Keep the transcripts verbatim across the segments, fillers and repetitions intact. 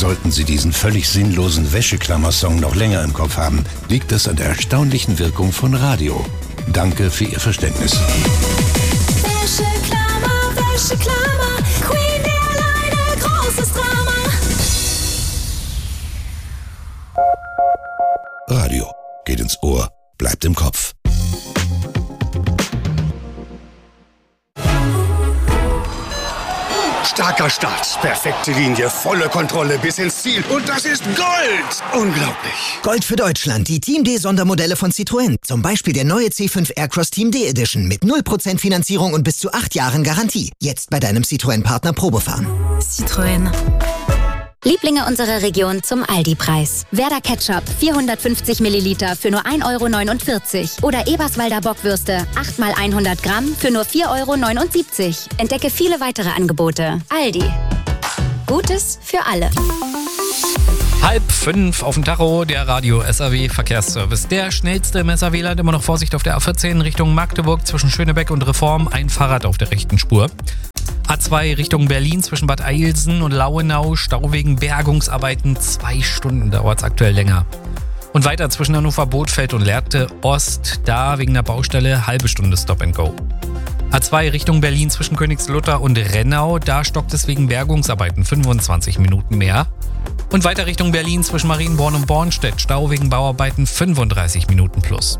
Sollten Sie diesen völlig sinnlosen Wäscheklammer-Song noch länger im Kopf haben, liegt es an der erstaunlichen Wirkung von Radio. Danke für Ihr Verständnis. Wäscheklammer, Wäscheklammer, Queen der Leine, großes Drama. Radio geht ins Ohr, bleibt im Kopf. Starker Start, perfekte Linie, volle Kontrolle bis ins Ziel. Und das ist Gold! Unglaublich. Gold für Deutschland, die Team D Sondermodelle von Citroën. Zum Beispiel der neue C fünf Aircross Team D Edition mit null Prozent Finanzierung und bis zu acht Jahren Garantie. Jetzt bei deinem Citroën-Partner Probefahren. Citroën. Lieblinge unserer Region zum Aldi-Preis. Werder Ketchup vierhundertfünfzig Milliliter für nur ein Euro neunundvierzig. Oder Eberswalder Bockwürste acht mal hundert Gramm für nur vier Euro neunundsiebzig. Entdecke viele weitere Angebote. Aldi. Gutes für alle. Halb fünf auf dem Tacho, der Radio S A W Verkehrsservice. Der schnellste im S A W-Land, immer noch Vorsicht auf der A vierzehn Richtung Magdeburg zwischen Schönebeck und Reform. Ein Fahrrad auf der rechten Spur. A zwei Richtung Berlin zwischen Bad Eilsen und Lauenau. Stau wegen Bergungsarbeiten. Zwei Stunden dauert es aktuell länger. Und weiter zwischen Hannover, Bothfeld und Lehrte Ost. Da wegen der Baustelle halbe Stunde Stop and Go. A zwei Richtung Berlin zwischen Königslutter und Rennau. Da stockt es wegen Bergungsarbeiten fünfundzwanzig Minuten mehr. Und weiter Richtung Berlin zwischen Marienborn und Bornstedt. Stau wegen Bauarbeiten fünfunddreißig Minuten plus.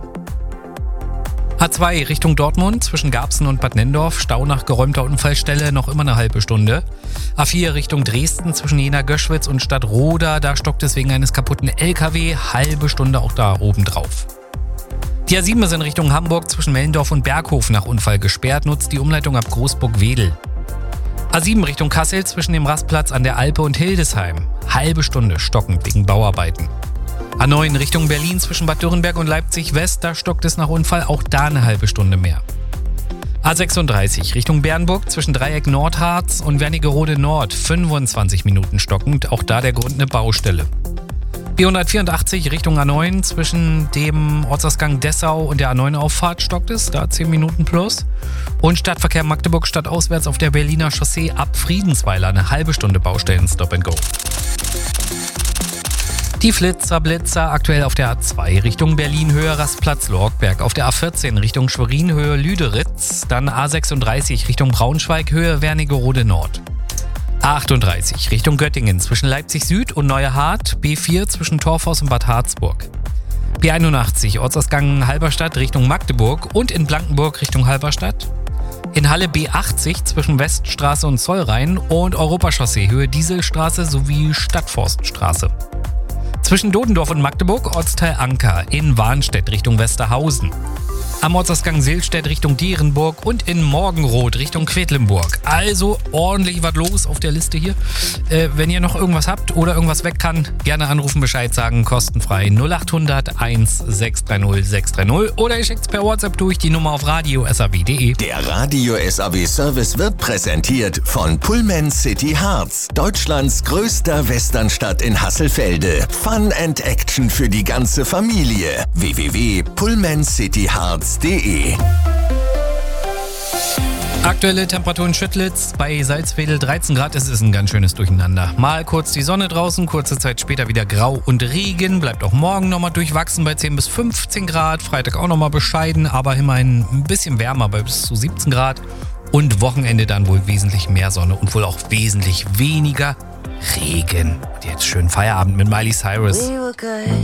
A zwei Richtung Dortmund zwischen Garbsen und Bad Nennendorf. Stau nach geräumter Unfallstelle noch immer eine halbe Stunde. A vier Richtung Dresden zwischen Jena-Göschwitz und Stadtroda. Da stockt es wegen eines kaputten L K W. Halbe Stunde auch da oben drauf. Die A sieben ist in Richtung Hamburg zwischen Mellendorf und Berghof nach Unfall gesperrt. Nutzt die Umleitung ab Großburg-Wedel. A sieben Richtung Kassel zwischen dem Rastplatz an der Alpe und Hildesheim. Halbe Stunde stockend wegen Bauarbeiten. A neun Richtung Berlin zwischen Bad Dürrenberg und Leipzig West, da stockt es nach Unfall, auch da eine halbe Stunde mehr. A sechsunddreißig Richtung Bernburg zwischen Dreieck Nordharz und Wernigerode Nord, fünfundzwanzig Minuten stockend, auch da der Grund eine Baustelle. B hundertvierundachtzig Richtung A neun zwischen dem Ortsausgang Dessau und der A neun Auffahrt stockt es, da zehn Minuten plus. Und Stadtverkehr Magdeburg stadtauswärts auf der Berliner Chaussee ab Friedensweiler, eine halbe Stunde Baustellen Stop and Go. Die Flitzer, Blitzer aktuell auf der A zwei Richtung Berlin-Höhe Rastplatz Lorgberg, auf der A vierzehn Richtung Schwerin-Höhe Lüderitz, dann A sechsunddreißig Richtung Braunschweig Höhe Wernigerode Nord. A achtunddreißig Richtung Göttingen zwischen Leipzig Süd und Neuerhardt, B vier zwischen Torfhaus und Bad Harzburg. B einundachtzig Ortsausgang Halberstadt Richtung Magdeburg und in Blankenburg Richtung Halberstadt. In Halle B achtzig zwischen Weststraße und Zollrhein und Europachaussee Höhe Dieselstraße sowie Stadtforststraße. Zwischen Dodendorf und Magdeburg Ortsteil Anker, in Warnstedt Richtung Westerhausen. Am Ortsausgang Silstedt Richtung Dierenburg und in Morgenroth Richtung Quedlinburg. Also ordentlich was los auf der Liste hier. Äh, wenn ihr noch irgendwas habt oder irgendwas weg kann, gerne anrufen, Bescheid sagen, kostenfrei null acht hundert eins sechs drei null sechs drei null oder ihr schickt es per WhatsApp durch die Nummer auf radio punkt s a w punkt d e. Der Radio S A W Service wird präsentiert von Pullman City Harz, Deutschlands größter Westernstadt in Hasselfelde. Fun and Action für die ganze Familie. w w w punkt pullman city harz punkt d e. Aktuelle Temperaturen Schüttlitz bei Salzwedel dreizehn Grad. Es ist ein ganz schönes Durcheinander. Mal kurz die Sonne draußen, kurze Zeit später wieder Grau und Regen. Bleibt auch morgen nochmal durchwachsen bei zehn bis fünfzehn Grad. Freitag auch nochmal bescheiden, aber immerhin ein bisschen wärmer bei bis zu siebzehn Grad. Und Wochenende dann wohl wesentlich mehr Sonne und wohl auch wesentlich weniger Regen. Und jetzt schön Feierabend mit Miley Cyrus.